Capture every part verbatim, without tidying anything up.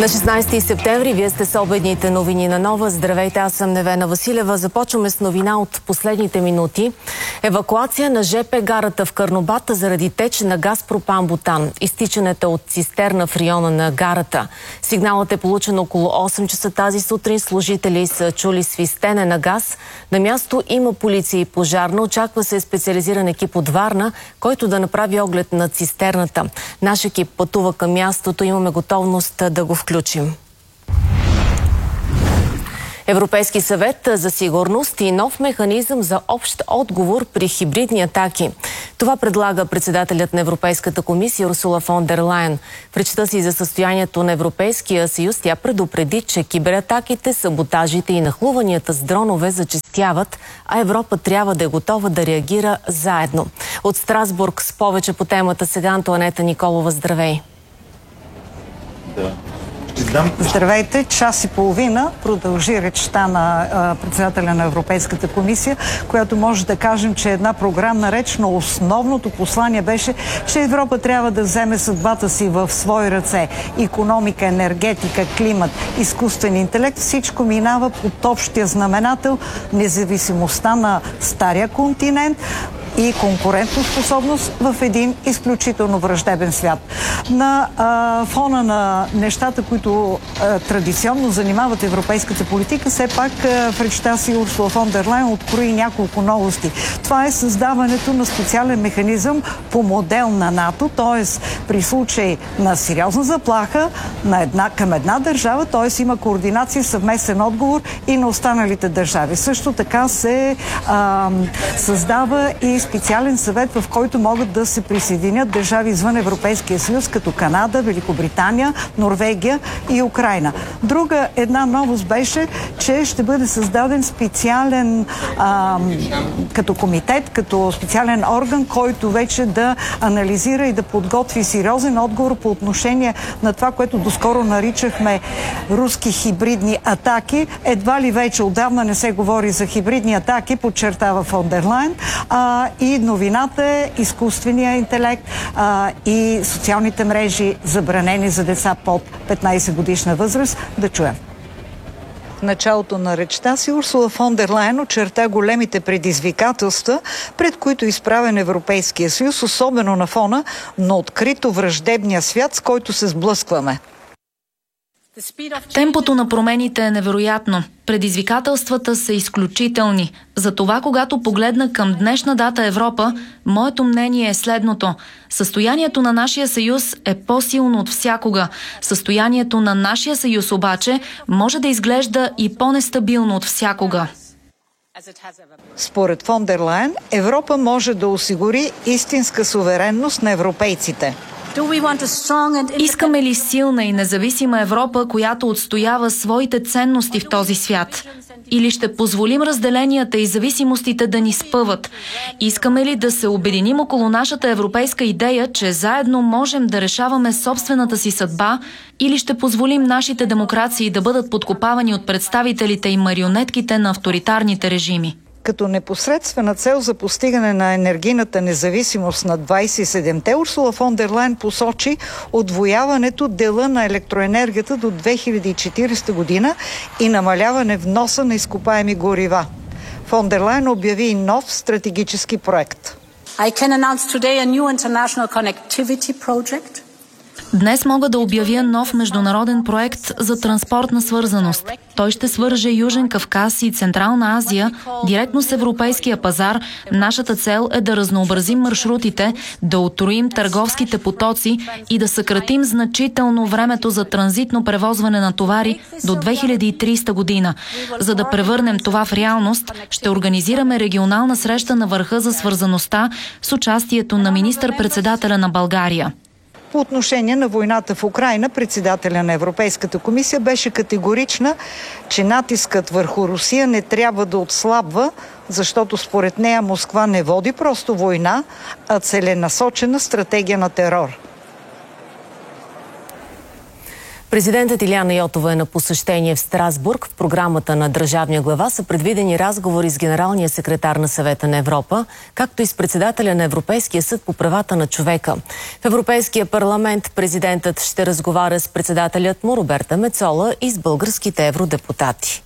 На шестнайсети септември вие сте с обедните новини на Нова. Здравейте, аз съм Невена Василева. Започваме с новина от последните минути. Евакуация на ЖП гарата в Карнобат заради теч на газ пропан-бутан. Изтичането от цистерна в района на гарата. Сигналът е получен около осем часа тази сутрин. Служители са чули свистене на газ. На място има полиция и пожарна. Очаква се специализиран екип от Варна, който да направи оглед на цистерната. Наш екип пътува към мястото. Имаме готовност да го включим. Европейски съвет за сигурност и нов механизъм за общ отговор при хибридни атаки. Това предлага председателят на Европейската комисия Урсула фон дер Лайен. В речта си за състоянието на Европейския съюз тя предупреди, че кибератаките, саботажите и нахлуванията с дронове зачестяват, а Европа трябва да е готова да реагира заедно. От Страсбург с повече по темата сега Антоанета Николова. Здравей! Да. Здравейте! Час и половина продължи речта на а, председателя на Европейската комисия, която може да кажем, че е една програмна реч, но основното послание беше, че Европа трябва да вземе съдбата си в свои ръце. Икономика, енергетика, климат, изкуствен интелект, всичко минава под общия знаменател независимостта на стария континент и конкурентоспособност в един изключително враждебен свят. На а, фона на нещата, които а, традиционно занимават европейската политика, все пак а, в речта си Урсула фон дер Лайен открои няколко новости. Това е създаването на специален механизъм по модел на НАТО, т.е. при случай на сериозна заплаха на една, към една държава, т.е. има координация, съвместен отговор и на останалите държави. Също така се а, създава и специален съвет, в който могат да се присъединят държави извън Европейския съюз, като Канада, Великобритания, Норвегия и Украйна. Друга една новост беше, че ще бъде създаден специален а, като комитет, като специален орган, който вече да анализира и да подготви сериозен отговор по отношение на това, което доскоро наричахме руски хибридни атаки. Едва ли вече отдавна не се говори за хибридни атаки, подчертава фон дер Лайен, а и новината е изкуствения интелект а, и социалните мрежи, забранени за деца под петнайсет годишна възраст. Да чуем. В началото на речта си Урсула фон дер Лайен очерта големите предизвикателства, пред които е изправен Европейския съюз, особено на фона на открито враждебния свят, с който се сблъскваме. Темпото на промените е невероятно. Предизвикателствата са изключителни. Затова, когато погледна към днешна дата Европа, моето мнение е следното. Състоянието на нашия съюз е по-силно от всякога. Състоянието на нашия съюз обаче може да изглежда и по-нестабилно от всякога. Според фон дер Лайен, Европа може да осигури истинска суверенност на европейците. Искаме ли силна и независима Европа, която отстоява своите ценности в този свят? Или ще позволим разделенията и зависимостите да ни спъват? Искаме ли да се обединим около нашата европейска идея, че заедно можем да решаваме собствената си съдба? Или ще позволим нашите демокрации да бъдат подкопавани от представителите и марионетките на авторитарните режими? Като непосредствена цел за постигане на енергийната независимост на двайсет и седемте, Урсула фон дер Лайен посочи отвояването дела на електроенергията до две хиляди и четиридесета година и намаляване вноса на изкопаеми горива. Фон дер Лайен обяви и нов стратегически проект. I can announce today a new international connectivity project. Днес мога да обявя нов международен проект за транспортна свързаност. Той ще свърже Южен Кавказ и Централна Азия директно с европейския пазар. Нашата цел е да разнообразим маршрутите, да утроим търговските потоци и да съкратим значително времето за транзитно превозване на товари до две хиляди и тридесета година. За да превърнем това в реалност, ще организираме регионална среща на върха за свързаността с участието на министър-председателя на България. По отношение на войната в Украйна, председателя на Европейската комисия беше категорична, че натискът върху Русия не трябва да отслабва, защото според нея Москва не води просто война, а целенасочена стратегия на терор. Президентът Илияна Йотова е на посещение в Страсбург. В програмата на държавния глава са предвидени разговори с генералния секретар на Съвета на Европа, както и с председателя на Европейския съд по правата на човека. В Европейския парламент президентът ще разговаря с председателят му Роберта Мецола и с българските евродепутати.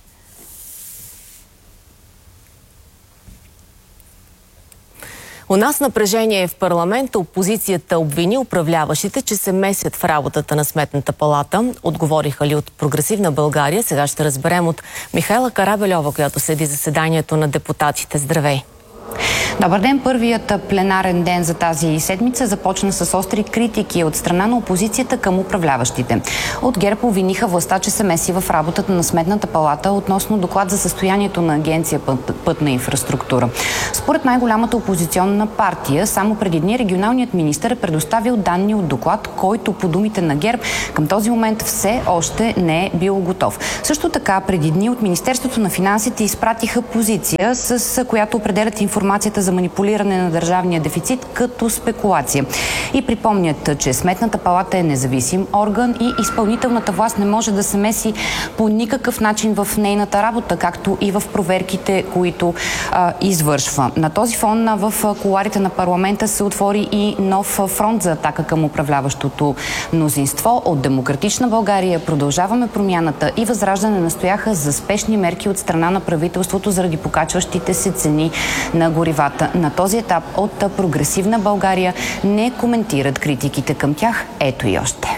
У нас напрежение в парламента. Опозицията обвини управляващите, че се месят в работата на Сметната палата. Отговориха ли от Прогресивна България? Сега ще разберем от Михайла Карабельова, която следи заседанието на депутатите. Здравей! Добър ден! Първият пленарен ден за тази седмица започна с остри критики от страна на опозицията към управляващите. От ГЕРБ обвиниха властта, че се меси в работата на Сметната палата относно доклад за състоянието на Агенция Път, пътна инфраструктура. Според най-голямата опозиционна партия, само преди дни регионалният министър е предоставил данни от доклад, който по думите на ГЕРБ към този момент все още не е бил готов. Също така преди дни от Министерството на финансите изпратиха позиция, с която определят информацията за манипулиране на държавния дефицит като спекулация. И припомнят, че Сметната палата е независим орган и изпълнителната власт не може да се меси по никакъв начин в нейната работа, както и в проверките, които а, извършва. На този фон в кулоарите на парламента се отвори и нов фронт за атака към управляващото мнозинство. От Демократична България, Продължаваме промяната и Възраждане настояха за спешни мерки от страна на правителството заради покачващите се цени на горивата. На този етап от Прогресивна България не коментират критиките към тях. Ето и още.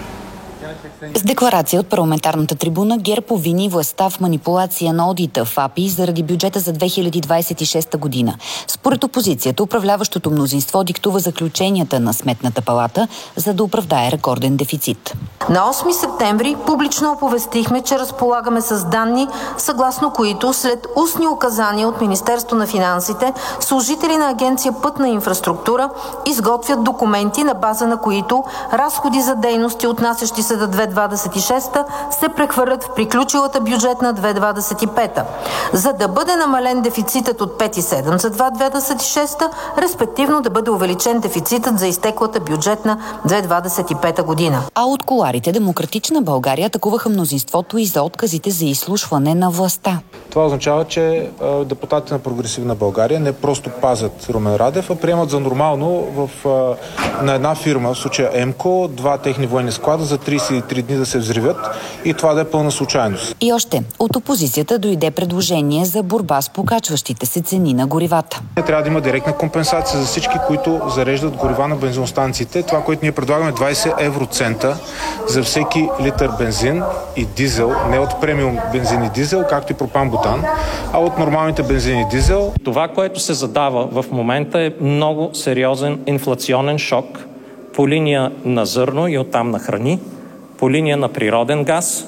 С декларация от парламентарната трибуна ГЕРБ обвини властта в манипулация на одита в АПИ заради бюджета за две хиляди двадесет и шеста година. Според опозицията, управляващото мнозинство диктува заключенията на Сметната палата, за да оправдае рекорден дефицит. На осми септември публично оповестихме, че разполагаме с данни, съгласно които след устни указания от Министерство на финансите, служители на Агенция Пътна инфраструктура изготвят документи, на база на които разходи за дейности, отнасящи се до две хиляди двадесет и шеста, се прехвърлят в приключилата бюджетна две хиляди двадесет и пета. За да бъде намален дефицитът от пет цяло и седем за две хиляди двадесет и шеста, респективно да бъде увеличен дефицитът за изтеклата бюджетна две хиляди двадесет и пета година. А от кулоарите Демократична България атакуваха мнозинството и за отказите за изслушване на властта. Това означава, че а, депутатите на Прогресивна България не просто пазят Румен Радев, а приемат за нормално в, а, на една фирма, в случая ЕМКО, два техни военни склада за тридесет и три дни да се взривят и това да е пълна случайност. И още, от опозицията дойде предложение за борба с покачващите се цени на горивата. Трябва да има директна компенсация за всички, които зареждат горива на бензиностанциите. Това, което ние предлагаме, двадесет евроцента за всеки литър бензин и дизел, не от премиум бензин и дизел, както и пропан-бутан, а от нормалните бензин и дизел. Това, което се задава в момента, е много сериозен инфлационен шок по линия на зърно и оттам на храни, по линия на природен газ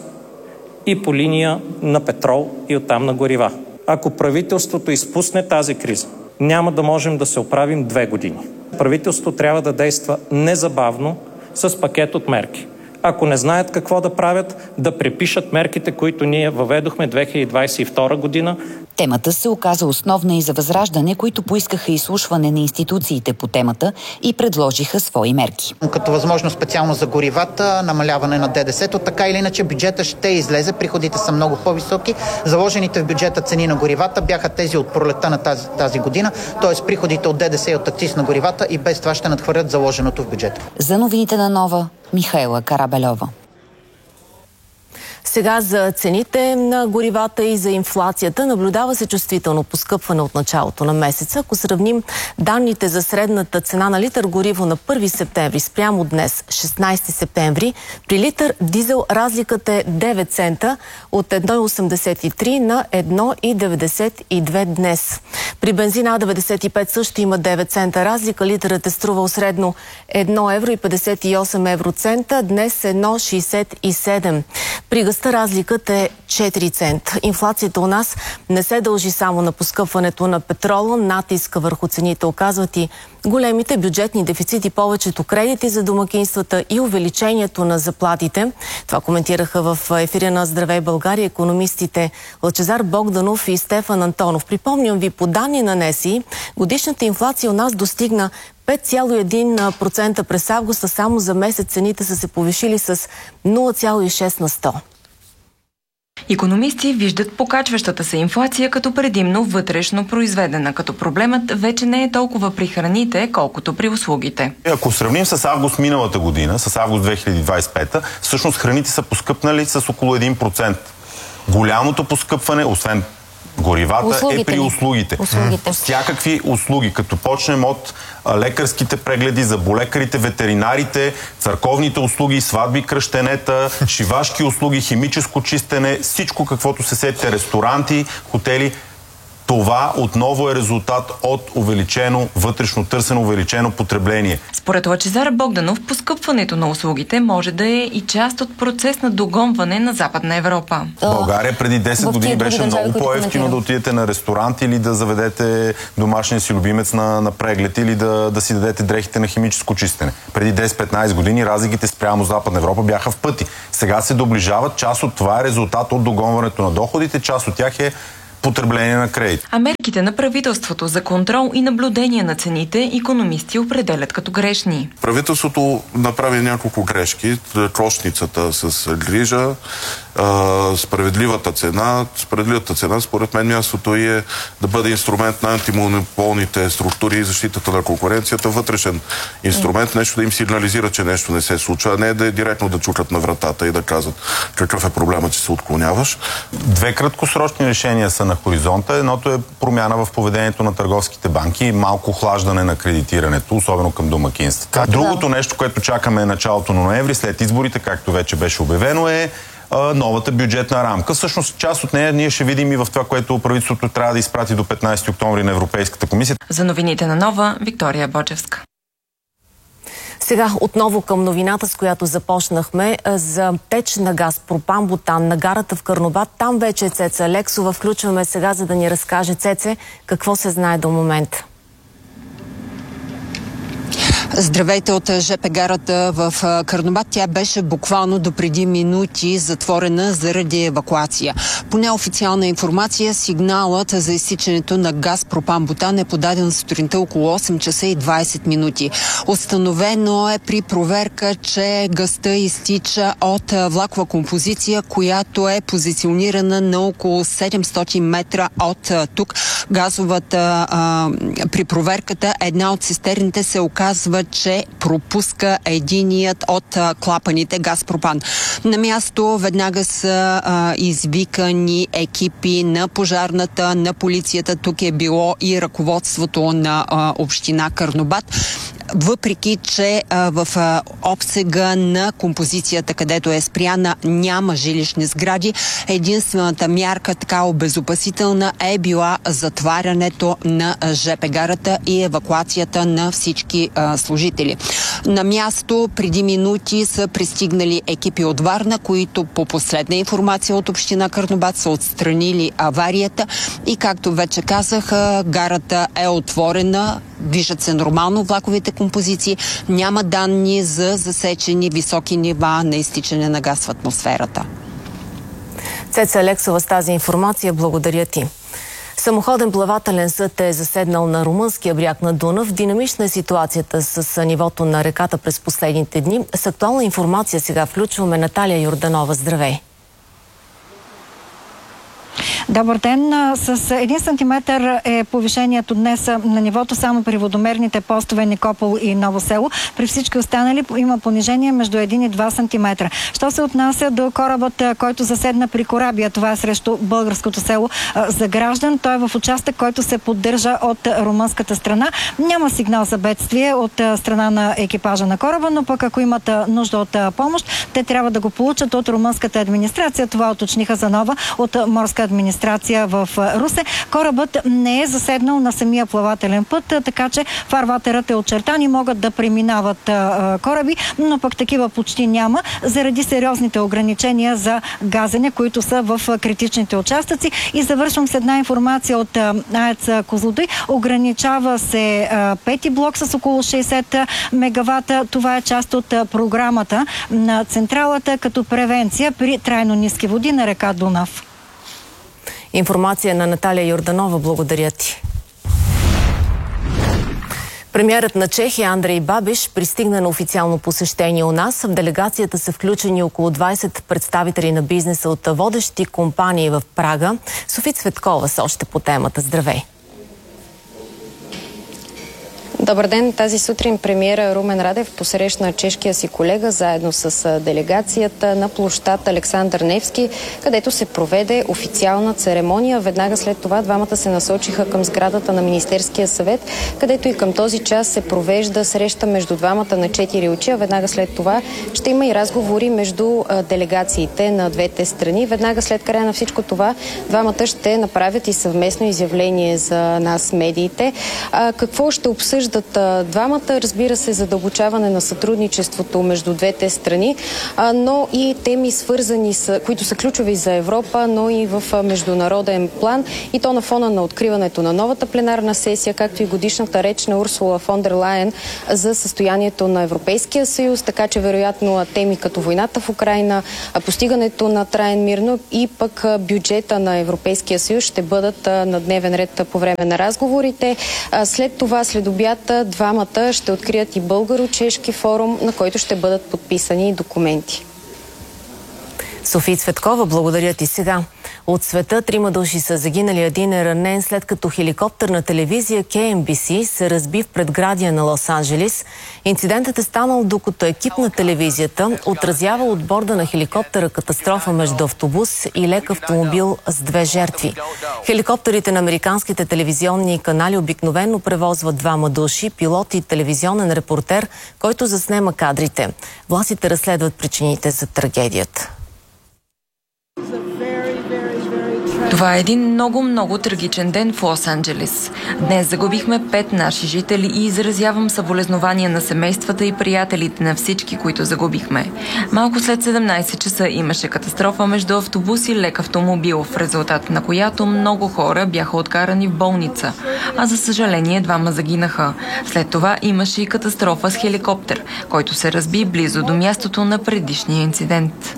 и по линия на петрол и оттам на горива. Ако правителството изпусне тази криза, няма да можем да се оправим две години. Правителството трябва да действа незабавно с пакет от мерки. Ако не знаят какво да правят, да препишат мерките, които ние въведохме две хиляди двадесет и втора година. Темата се оказа основна и за Възраждане, които поискаха изслушване на институциите по темата и предложиха свои мерки. Като възможно специално за горивата, намаляване на ДДС-то, така или иначе бюджета ще излезе, приходите са много по-високи. Заложените в бюджета цени на горивата бяха тези от пролетта на тази, тази година, т.е. приходите от ДДС и от акциз на горивата и без това ще надхвърлят заложеното в бюджета. За новините на Нова, Михайла Карабельова. Сега за цените на горивата и за инфлацията наблюдава се чувствително поскъпване от началото на месеца. Ако сравним данните за средната цена на литър гориво на първи септември спрямо днес, шестнадесети септември, при литър дизел разликата е девет цента от едно цяло осемдесет и три на едно цяло деветдесет и две днес. При бензин А деветдесет и пет също има девет цента разлика. Литърът е струвал средно едно евро и петдесет и осем евроцента, днес едно цяло шестдесет и седем. При гъста разликата е четири цента. Инфлацията у нас не се дължи само на поскъпването на петрола. Натиска върху цените оказват и големите бюджетни дефицити, повечето кредити за домакинствата и увеличението на заплатите. Това коментираха в ефира на Здравей България икономистите Лъчезар Богданов и Стефан Антонов. Припомням ви, по данни на НЕСИ, годишната инфлация у нас достигна пет цяло и един процента през август, а само за месец цените са се повишили с нула цяло и шест на сто. Икономисти виждат покачващата се инфлация като предимно вътрешно произведена, като проблемът вече не е толкова при храните, колкото при услугите. Ако сравним с август миналата година, с август две хиляди двадесет и пета, всъщност храните са поскъпнали с около един процент. Голямото поскъпване, освен горивата, услугите е при услугите. услугите. Всякакви услуги, като почнем от лекарските прегледи, заболекарите, ветеринарите, църковните услуги, сватби, кръщенета, шивашки услуги, химическо чистене, всичко каквото се сетите, ресторанти, хотели. Това отново е резултат от увеличено вътрешно търсено, увеличено потребление. Според Лъчезар Богданов, поскъпването на услугите може да е и част от процес на догонване на Западна Европа. България преди десет години беше много по-евтино да отидете на ресторант или да заведете домашния си любимец на, на преглед или да, да си дадете дрехите на химическо чистене. Преди десет-петнадесет години разликите спрямо Западна Европа бяха в пъти. Сега се доближават. Част от това е резултат от догонването на доходите, част от тях е потребление на кредит. А мерките на правителството за контрол и наблюдение на цените икономисти определят като грешни. Правителството направи няколко грешки. Кошницата с грижа, справедливата цена. Справедливата цена, според мен, мястото е да бъде инструмент на антимонополните структури и защитата на конкуренцията, вътрешен инструмент, нещо да им сигнализира, че нещо не се случва, не да е директно да чукат на вратата и да казват какъв е проблемът, че се отклоняваш. Две краткосрочни решения са на хоризонта. Едното е промяна в поведението на търговските банки и малко охлаждане на кредитирането, особено към домакинствата. Другото нещо, което чакаме е началото на ноември, след изборите, както вече беше обявено, е новата бюджетна рамка. Всъщност част от нея ние ще видим и в това, което правителството трябва да изпрати до петнадесети октомври на Европейската комисия. За новините на Нова, Виктория Боджевска. Сега отново към новината, с която започнахме, за теч на газ Пропан-Бутан на гарата в Карнобат. Там вече е Цеца Алексова. Включваме сега, за да ни разкаже, Цеце, какво се знае до момента. Здравейте от жп гарата в Карнобат. Тя беше буквално до преди минути затворена заради евакуация. По неофициална информация, сигналът за изтичането на газ Пропан-Бутан е подаден сутринта около осем часа и двадесет минути. Установено е при проверка, че газта изтича от влакова композиция, която е позиционирана на около седемстотин метра от тук. Газовата а, при проверката една от цистерните се оказва, че пропуска единият от а, клапаните Газпропан. На място веднага са а, извикани екипи на пожарната, на полицията. Тук е било и ръководството на а, община Карнобат. Въпреки че а, в а, обсега на композицията, където е спряна, няма жилищни сгради, единствената мярка, така обезопасителна, е била затварянето на жп гарата и евакуацията на всички а, служители. На място преди минути са пристигнали екипи от Варна, които по последна информация от община Карнобат са отстранили аварията и, както вече казах, гарата е отворена, движат се нормално влаковите композиции, няма данни за засечени високи нива на изтичане на газ в атмосферата. Цеца Алексова с тази информация, благодаря ти. Самоходен плавателен съд е заседнал на румънския бряг на Дунав. Динамична е ситуацията с нивото на реката през последните дни. С актуална информация сега включваме Наталия Йорданова. Здравей! Добър ден. С един сантиметър е повишението днес на нивото само при водомерните постове Никопол и Ново село. При всички останали има понижение между един и два сантиметра. Що се отнася до корабът, който заседна при Корабия, това е срещу българското село Заграждан. Той е в участък, който се поддържа от румънската страна. Няма сигнал за бедствие от страна на екипажа на кораба, но пък ако имат нужда от помощ, те трябва да го получат от румънската администрация. Това уточниха за Нова от морска администрация в Русе. Корабът не е заседнал на самия плавателен път, така че фарватерът е очертан и могат да преминават кораби, но пък такива почти няма, заради сериозните ограничения за газене, които са в критичните участъци. И завършвам с една информация от АЕЦ Козлодуй. Ограничава се пети блок с около шейсет мегавата. Това е част от програмата на централата като превенция при трайно ниски води на река Дунав. Информация на Наталия Йорданова. Благодаря ти. Премиерът на Чехия Андрей Бабиш пристигна на официално посещение у нас. В делегацията са включени около двайсет представители на бизнеса от водещи компании в Прага. Софи Цветкова с още по темата. Здравей! Добър ден! Тази сутрин премиера Румен Радев посрещна чешкия си колега заедно с делегацията на площад Александър Невски, където се проведе официална церемония. Веднага след това двамата се насочиха към сградата на Министерския съвет, където и към този час се провежда среща между двамата на четири очи. Веднага след това ще има и разговори между делегациите на двете страни. Веднага след края на всичко това двамата ще направят и съвместно изявление за нас, медиите. А, какво ще обсъждат двамата? Разбира се, задълбочаване на сътрудничеството между двете страни, но и теми свързани с, които са ключови за Европа, но и в международен план, и то на фона на откриването на новата пленарна сесия, както и годишната реч на Урсула фон дер Лайен за състоянието на Европейския съюз, така че вероятно теми като войната в Украйна, постигането на траен мир, но и пък бюджета на Европейския съюз ще бъдат на дневен ред по време на разговорите. След това, след обяд, двамата ще открият и българо-чешки форум, на който ще бъдат подписани документи. Софи Цветкова, благодаря ти. Сега от света трима души са загинали, един е ранен, след като хеликоптер на телевизия Кей Ем Би Си се разби в предградие на Лос-Анджелис. Инцидентът е станал докато екип на телевизията отразява от борда на хеликоптера катастрофа между автобус и лек автомобил с две жертви. Хеликоптерите на американските телевизионни канали обикновено превозват двама души, пилот и телевизионен репортер, който заснема кадрите. Властите разследват причините за трагедията. Това е един много-много трагичен ден в Лос-Анджелис. Днес загубихме пет наши жители и изразявам съболезнования на семействата и приятелите на всички, които загубихме. Малко след седемнайсет часа имаше катастрофа между автобус и лек автомобил, в резултат на която много хора бяха откарани в болница, а за съжаление двама загинаха. След това имаше и катастрофа с хеликоптер, който се разби близо до мястото на предишния инцидент.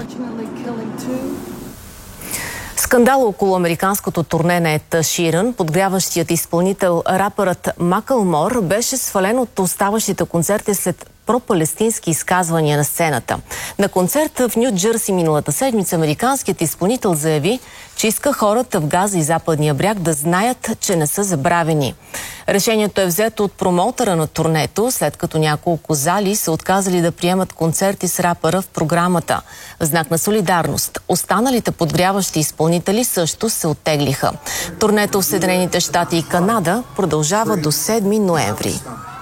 Скандал около американското турне на Ед Ширън, подгряващият изпълнител рапърът Макълмор, беше свален от оставащите концерти след пропалестински изказвания на сцената. На концерт в Ню Джърси миналата седмица американският изпълнител заяви, че иска хората в Газа и Западния бряг да знаят, че не са забравени. Решението е взето от промоутъра на турнето, след като няколко зали са отказали да приемат концерти с рапъра в програмата. В знак на солидарност, останалите подгряващи изпълнители също се оттеглиха. Турнето в Съединените щати и Канада продължава до седми ноември.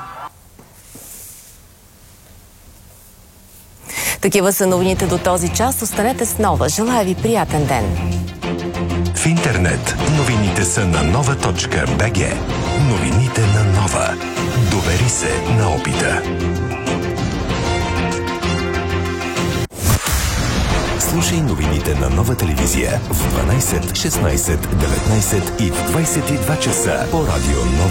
Такива са новините до този час. Останете с Нова. Желая ви приятен ден. В интернет новините са на нова точка би джи. Новините на Нова. Довери се на опита. Слушай новините на Нова телевизия в дванайсет, шестнайсет, деветнайсет и в двайсет и два часа по радио Нова.